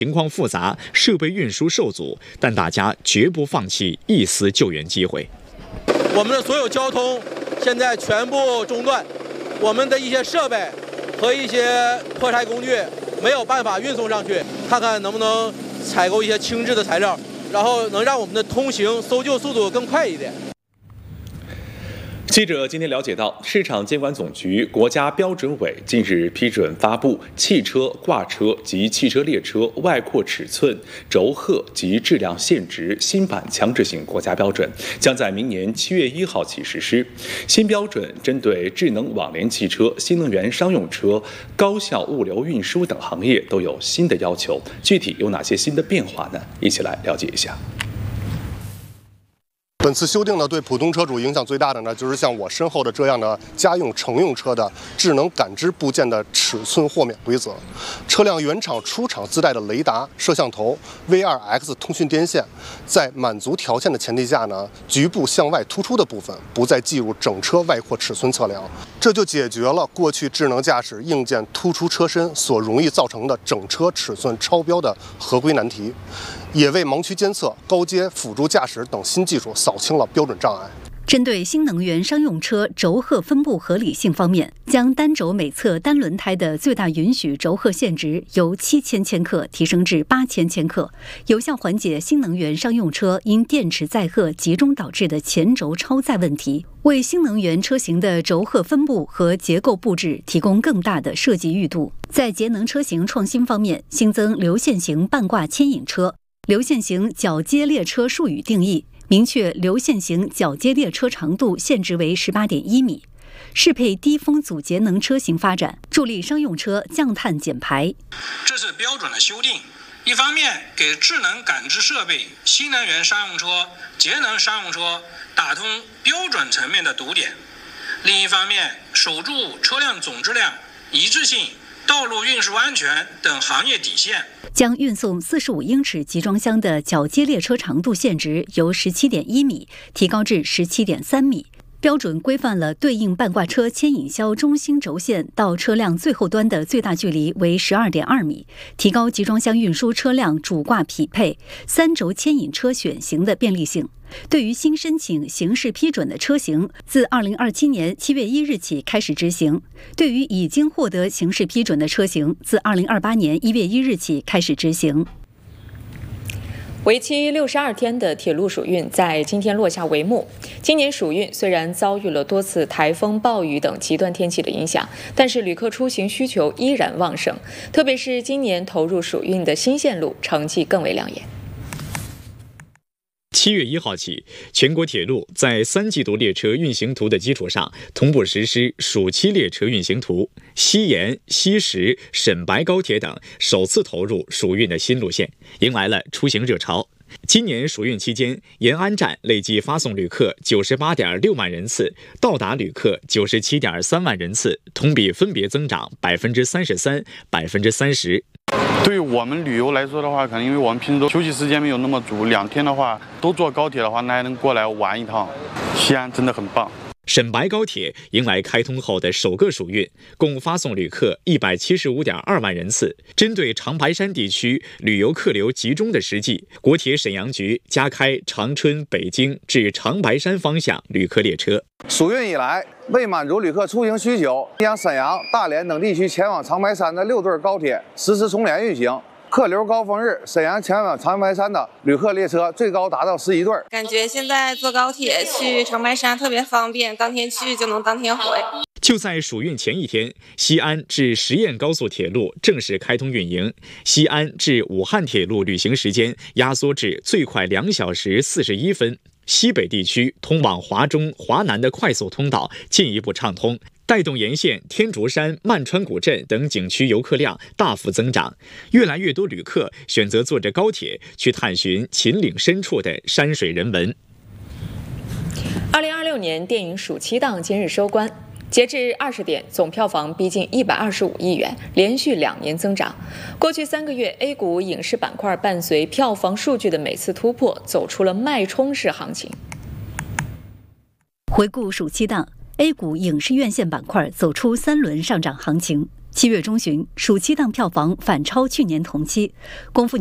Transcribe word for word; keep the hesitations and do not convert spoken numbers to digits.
情况复杂，设备运输受阻，但大家绝不放弃一丝救援机会。 我们的所有交通现在全部中断，我们的一些设备和一些破拆工具没有办法运送上去，看看能不能采购一些轻质的材料，然后能让我们的通行搜救速度更快一点。 记者今天了解到，市场监管总局国家标准委近日批准发布汽车挂车及汽车列车外扩尺寸、轴荷及质量限值新版强制性国家标准，将在明年七月一号起实施。新标准针对智能网联汽车、新能源商用车、高效物流运输等行业都有新的要求。具体有哪些新的变化呢？一起来了解一下。 本次修订呢，对普通车主影响最大的呢，就是像我身后的这样的家用乘用车的智能感知部件的尺寸豁免规则。车辆原厂出厂自带的雷达、摄像头、V 二 X 通讯电线，在满足条件的前提下呢，局部向外突出的部分不再计入整车外扩尺寸测量，这就解决了过去智能驾驶硬件突出车身所容易造成的整车尺寸超标的合规难题，也为盲区监测、高阶辅助驾驶等新技术扫清了标准障碍。 针对新能源商用车轴荷分布合理性方面，将单轴每侧单轮胎的最大允许轴荷限值由七千千克提升至八千千克，有效缓解新能源商用车因电池载荷集中导致的前轴超载问题，为新能源车型的轴荷分布和结构布置提供更大的设计裕度。在节能车型创新方面，新增流线型半挂牵引车、流线型铰接列车术语定义，明确流线型铰接列车长度限值为 十八点一米，适配低风阻节能车型发展，助力商用车降碳减排。 这是标准的修订，一方面给智能感知设备、新能源商用车、节能商用车打通标准层面的堵点，另一方面守住车辆总质量、一致性、道路运输安全等行业底线。 将运送四十五英尺集装箱的铰接列车长度限值由 十七点一米提高至 十七点三米，标准规范了对应半挂车牵引销中心轴线到车辆最后端的最大距离为 十二点二米，提高集装箱运输车辆主挂匹配、三轴牵引车选型的便利性。对于新申请形式批准的车型，自二零二七年七月一日起开始执行；对于已经获得形式批准的车型，自二零二八年一月一日起开始执行。 为期六十二天的铁路暑运在今天落下帷幕。今年暑运虽然遭遇了多次台风、暴雨等极端天气的影响，但是旅客出行需求依然旺盛，特别是今年投入暑运的新线路成绩更为亮眼。 七月一号起，全国铁路在三季度列车运行图的基础上，同步实施暑期列车运行图。西延、西石、沈白高铁等首次投入暑运的新路线，迎来了出行热潮。今年暑运期间，延安站累计发送旅客 九十八点六万人次，到达旅客 九十七点三万人次，同比分别增长 百分之三十三、百分之三十。 对于我们旅游来说的话，可能因为我们平时都休息时间没有那么足，两天的话都坐高铁的话，那还能过来玩一趟。西安真的很棒。 沈白高铁迎来开通后的首个暑运，共发送旅客 一百七十五点二万人次。针对长白山地区旅游客流集中的实际，国铁沈阳局加开长春、北京至长白山方向旅客列车。 暑运以来，为满足旅客出行需求，将沈阳、大连等地区前往长白山的六对高铁实施重联运行。客流高峰日，沈阳前往长白山的旅客列车最高达到十一对。 感觉现在坐高铁去长白山特别方便，当天去就能当天回。 就在暑运前一天，西安至十堰高速铁路正式开通运营，西安至武汉铁路旅行时间压缩至最快两小时四十一分。西北地区通往华中、华南的快速通道进一步畅通，带动沿线天竺山、曼川古镇等景区游客量大幅增长，越来越多旅客选择坐着高铁去探寻秦岭深处的山水人文。 二零二六年电影暑期档今日收官，截至二十点，总票房逼近一百二十五亿元，连续两年增长。过去三个月 ，A 股影视板块伴随票房数据的每次突破，走出了脉冲式行情。 回顾暑期档，A 股影视院线板块走出三轮上涨行情。 七月中旬，暑期档票房反超去年同期，功夫